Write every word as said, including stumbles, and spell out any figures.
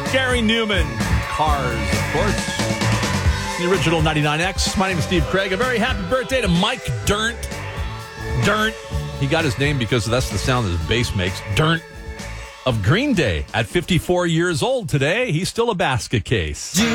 Gary Newman. Cars, of course. The original ninety-nine X. My name is Steve Craig. A very happy birthday to Mike Dirnt. Dirnt. He got his name because that's the sound that his bass makes. Dirnt. Of Green Day. At fifty-four years old today, he's still a basket case.